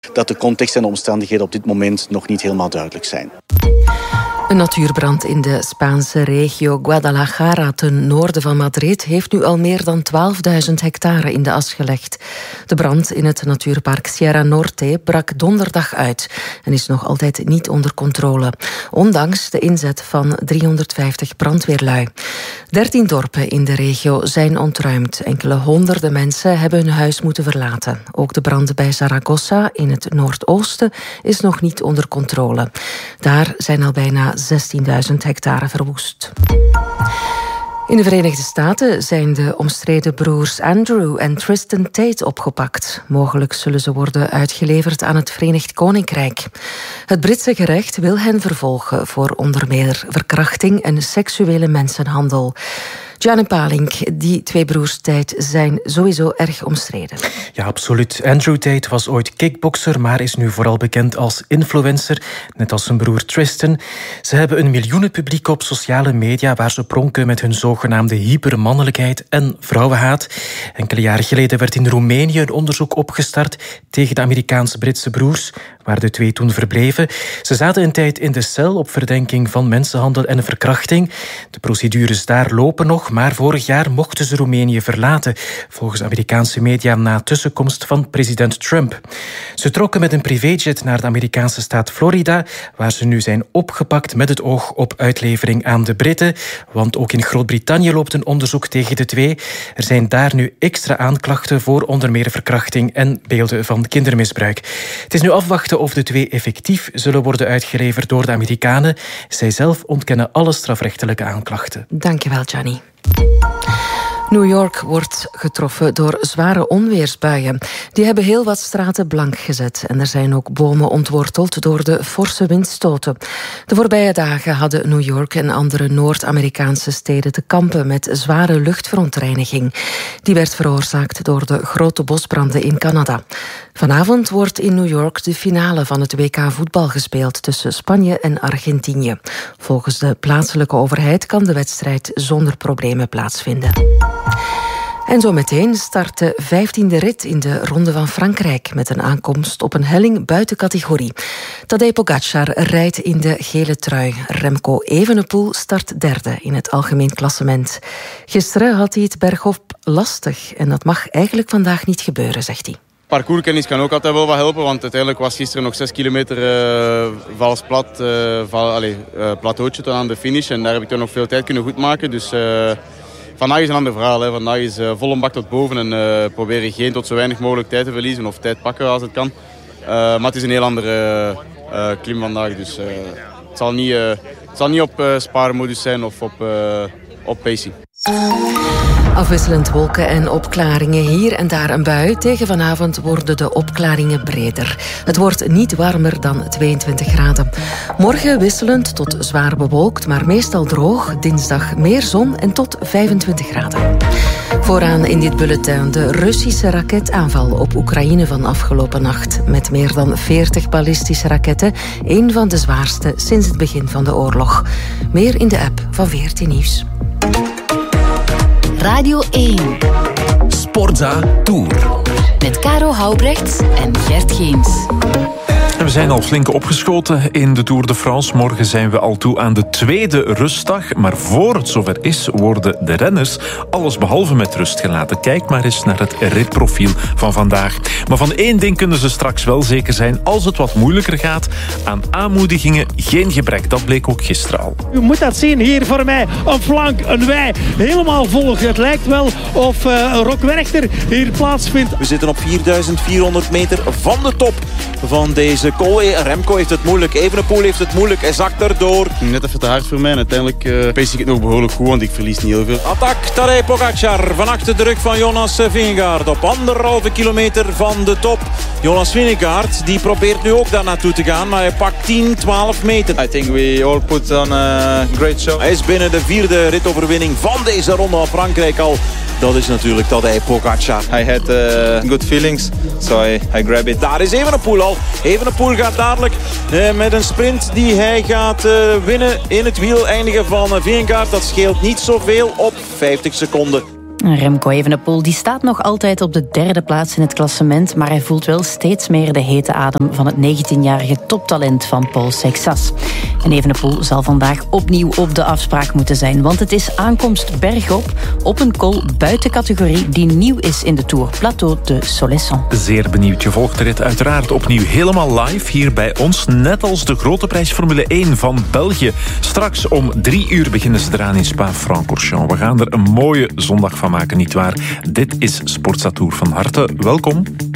dat de context en de omstandigheden op dit moment nog niet helemaal duidelijk zijn. Een natuurbrand in de Spaanse regio Guadalajara ten noorden van Madrid heeft nu al meer dan 12.000 hectare in de as gelegd. De brand in het natuurpark Sierra Norte brak donderdag uit en is nog altijd niet onder controle, ondanks de inzet van 350 brandweerlui. 13 dorpen in de regio zijn ontruimd. Enkele honderden mensen hebben hun huis moeten verlaten. Ook de brand bij Zaragoza in het noordoosten is nog niet onder controle. Daar zijn al bijna 16.000 hectare verwoest. In de Verenigde Staten zijn de omstreden broers Andrew en Tristan Tate opgepakt. Mogelijk zullen ze worden uitgeleverd aan het Verenigd Koninkrijk. Het Britse gerecht wil hen vervolgen voor onder meer verkrachting en seksuele mensenhandel. Gianni Palink, die twee broers Tate zijn sowieso erg omstreden. Ja, absoluut. Andrew Tate was ooit kickbokser, maar is nu vooral bekend als influencer, net als zijn broer Tristan. Ze hebben een miljoenenpubliek op sociale media waar ze pronken met hun zogenaamde hypermannelijkheid en vrouwenhaat. Enkele jaren geleden werd in Roemenië een onderzoek opgestart tegen de Amerikaans-Britse broers, waar de twee toen verbleven. Ze zaten een tijd in de cel op verdenking van mensenhandel en verkrachting. De procedures daar lopen nog, maar vorig jaar mochten ze Roemenië verlaten, volgens Amerikaanse media na tussenkomst van president Trump. Ze trokken met een privéjet naar de Amerikaanse staat Florida, waar ze nu zijn opgepakt met het oog op uitlevering aan de Britten. Want ook in Groot-Brittannië loopt een onderzoek tegen de twee. Er zijn daar nu extra aanklachten voor onder meer verkrachting en beelden van kindermisbruik. Het is nu afwachten of de twee effectief zullen worden uitgeleverd door de Amerikanen. Zij zelf ontkennen alle strafrechtelijke aanklachten. Dankjewel, Gianni. New York wordt getroffen door zware onweersbuien. Die hebben heel wat straten blank gezet en er zijn ook bomen ontworteld door de forse windstoten. De voorbije dagen hadden New York en andere Noord-Amerikaanse steden te kampen met zware luchtverontreiniging. Die werd veroorzaakt door de grote bosbranden in Canada. Vanavond wordt in New York de finale van het WK voetbal gespeeld tussen Spanje en Argentinië. Volgens de plaatselijke overheid kan de wedstrijd zonder problemen plaatsvinden. En zometeen start de 15e rit in de Ronde van Frankrijk met een aankomst op een helling buiten categorie. Tadej Pogačar rijdt in de gele trui. Remco Evenepoel start derde in het algemeen klassement. Gisteren had hij het bergop lastig en dat mag eigenlijk vandaag niet gebeuren, zegt hij. Parcourskennis kan ook altijd wel wat helpen, want uiteindelijk was gisteren nog 6 kilometer vals plat, plateautje tot aan de finish. En daar heb ik toch nog veel tijd kunnen goedmaken. Dus vandaag is een ander verhaal. Hè. Vandaag is vol een bak tot boven en proberen geen tot zo weinig mogelijk tijd te verliezen of tijd pakken als het kan. Maar het is een heel andere klim vandaag, dus het zal niet op spaarmodus zijn of op pacing. Afwisselend wolken en opklaringen, hier en daar een bui. Tegen vanavond worden de opklaringen breder. Het wordt niet warmer dan 22 graden. Morgen wisselend tot zwaar bewolkt, maar meestal droog. Dinsdag meer zon en tot 25 graden. Vooraan in dit bulletin de Russische raketaanval op Oekraïne van afgelopen nacht. Met meer dan 40 ballistische raketten. Een van de zwaarste sinds het begin van de oorlog. Meer in de app van VRT Nieuws. Radio 1. Sportza Tour. Met Caro Houbrechts en Gert Geens. We zijn al flink opgeschoten in de Tour de France. Morgen zijn we al toe aan de tweede rustdag. Maar voor het zover is, worden de renners allesbehalve met rust gelaten. Kijk maar eens naar het ritprofiel van vandaag. Maar van één ding kunnen ze straks wel zeker zijn. Als het wat moeilijker gaat, aan aanmoedigingen geen gebrek. Dat bleek ook gisteren al. U moet dat zien, hier voor mij. Een flank, een wei, helemaal vol. Het lijkt wel of een Rockwerchter hier plaatsvindt. We zitten op 4400 meter van de top van deze kool. Remco heeft het moeilijk, Evenepoel heeft het moeilijk, hij zakt erdoor. Net even te hard voor mij en uiteindelijk pace ik het nog behoorlijk goed, want ik verlies niet heel veel. Attack, Tadej Pogačar van achter de rug van Jonas Vingegaard op 1,5 kilometer van de top. Jonas Vingegaard die probeert nu ook daar naartoe te gaan, maar hij pakt 10-12 meter. I think we all put on a great show. Hij is binnen de 4e ritoverwinning van deze ronde van Frankrijk al. Dat is natuurlijk Tadej Pogačar. I had good feelings, so I grab it. Daar is Evenepoel al. Evenepoel gaat dadelijk met een sprint die hij gaat winnen in het wiel eindigen van Vingegaard. Dat scheelt niet zoveel op 50 seconden. Remco Evenepoel die staat nog altijd op de 3e plaats in het klassement, maar hij voelt wel steeds meer de hete adem van het 19-jarige toptalent van Paul Seixas. En Evenepoel zal vandaag opnieuw op de afspraak moeten zijn, want het is aankomst bergop op een col buiten categorie die nieuw is in de Tour, Plateau de Soleçon. Zeer benieuwd. Je volgt de rit uiteraard opnieuw helemaal live hier bij ons, net als de grote prijs Formule 1 van België. Straks om 3 beginnen ze eraan in Spa-Francorchamps. We gaan er een mooie zondag van maken, nietwaar? Dit is Sportza Tour. Van harte welkom.